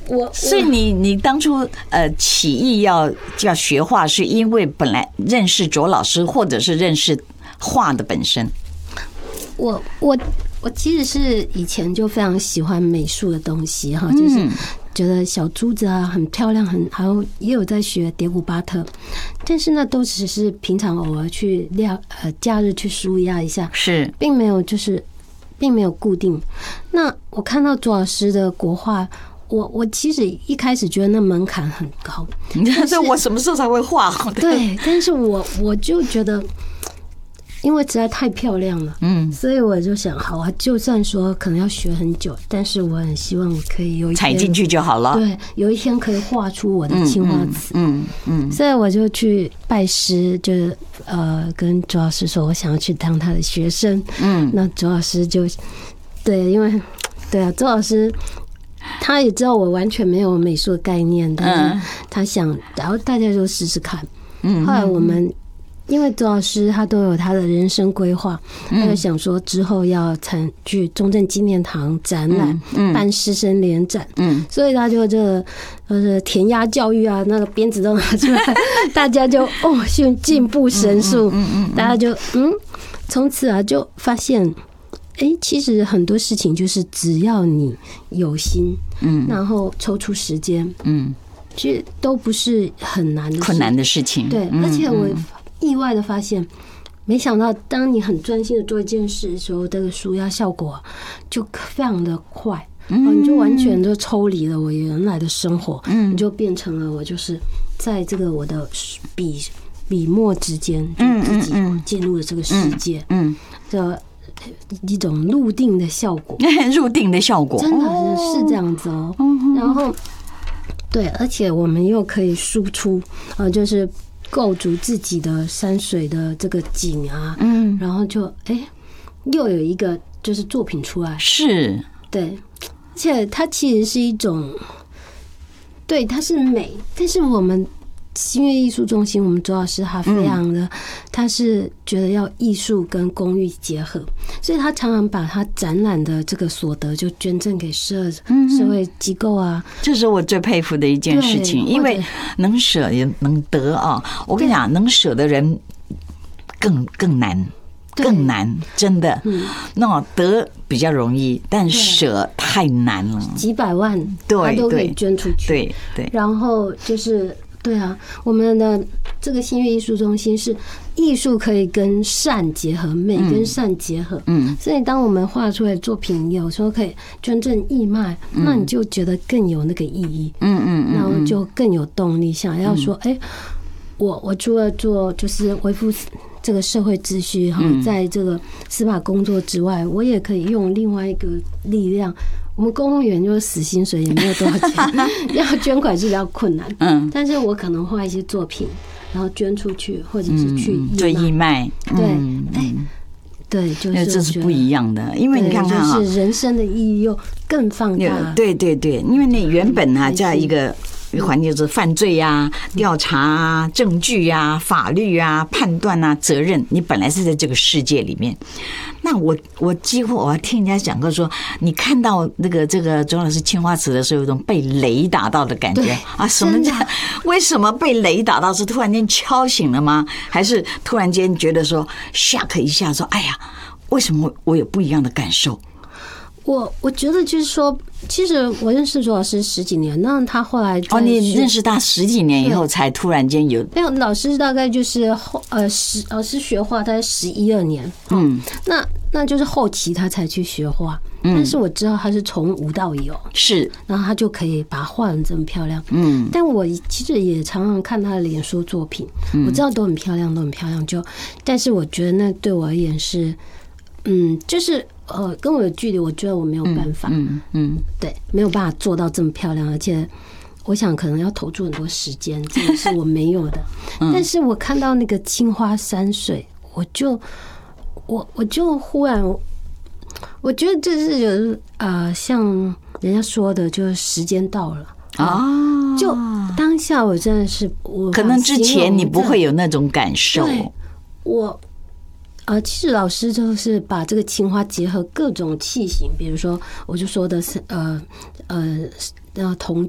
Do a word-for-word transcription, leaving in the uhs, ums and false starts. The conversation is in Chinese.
我所以你你当初呃起意要要学画，是因为本来认识卓老师，或者是认识画的本身？ 我我我其实是以前就非常喜欢美术的东西哈，就是觉得小珠子啊很漂亮，很还有也有在学蝶古巴特，但是呢都只是平常偶尔去练呃假日去舒压一下， 是并没有就是并没有固定。那我看到卓老师的国画。我我其实一开始觉得那门槛很高， 你说我什么时候才会画？ 对，但是我我就觉得，因为实在太漂亮了，嗯，所以我就想，好啊，就算说可能要学很久，但是我很希望可以有一天踩进去就好了。 对，有一天可以画出我的青花瓷，嗯 嗯, 嗯，所以我就去拜师，就是呃，跟卓老师说我想要去当他的学生，嗯，那卓老师就对，因为对啊，卓老师。他也知道我完全没有美术的概念，但是他想，然后大家就试试看。后来我们因为周老师他都有他的人生规划，他就想说之后要参去中正纪念堂展览，办师生联展，所以他就这个就是填鸭教育啊，那个鞭子都拿出来，大家就哦进步神速，大家就嗯，从此啊就发现。哎，其实很多事情就是只要你有心，嗯，然后抽出时间，嗯，其实都不是很难的困难的事情。 对，而且我意外的发现，没想到当你很专心的做一件事的时候，这个舒压效果就非常的快，嗯，你就完全就抽离了我原来的生活，嗯，你就变成了我就是在这个我的笔笔墨之间，就自己进入了这个世界，嗯，这。一种入定的效果， 入定的效果， 真的是是这样子哦。然后，对，而且我们又可以输出啊，就是构筑自己的山水的这个景啊，嗯，然后就哎，又有一个就是作品出来， 是， 对，而且它其实是一种，对，它是美，但是我们。新月艺术中心，我们周老师他非常的，他是觉得要艺术跟公益结合，所以他常常把他展览的这个所得就捐赠给社社会机构啊。 这是我最佩服的一件事情，因为能舍也能得啊。我跟你讲，能舍的人更更难。更难，真的。那得比较容易，但舍太难了。 几百万，他都可以捐出去。 对对。 然后就是，对啊，我们的这个新月艺术中心是艺术可以跟善结合，美跟善结合。嗯。所以当我们画出来的作品，有时候可以捐赠义卖，那你就觉得更有那个意义。嗯嗯。然后就更有动力，想要说，哎，我我除了做就是维护。这个社会秩序哈，在这个司法工作之外，我也可以用另外一个力量。我们公务员就是死薪水，也没有多少钱，要捐款是比较困难。嗯，但是我可能画一些作品，然后捐出去，或者是去做义卖。 对，哎，对，就是这是不一样的，因为你看看哈， 就是人生的意义又更放大。 对对对，因为你原本啊，在一个。环节就是犯罪啊、调查啊、证据啊、法律啊、判断啊、责任。你本来是在这个世界里面，那我我几乎我听人家讲过说，你看到那个这个周老师青花瓷的时候，有一种被雷打到的感觉啊！什么叫？为什么被雷打到？是突然间敲醒了吗？还是突然间觉得说 shock 一下，说哎呀，为什么我有不一样的感受？ 我我觉得就是说，其实我认识周老师十几年，那他后来哦，你认识他十几年以后才突然间有没有？老师大概就是后呃十老师学画大概十一二年，嗯，那那就是后期他才去学画，但是我知道他是从无到有， 是， 然后他就可以把它画得这么漂亮，嗯，但我其实也常常看他的脸书作品，我知道都很漂亮，都很漂亮，就但是我觉得那对我而言是，嗯，就是。呃，跟我的距离，我觉得我没有办法，嗯嗯，对，没有办法做到这么漂亮，而且我想可能要投注很多时间，这个是我没有的。但是我看到那个青花山水，我就我我就忽然，我觉得这是有呃，像人家说的，就是时间到了啊，就当下我真的是我可能之前你不会有那种感受， 我。呃，其实老师就是把这个青花结合各种器型，比如说我就说的是呃呃呃铜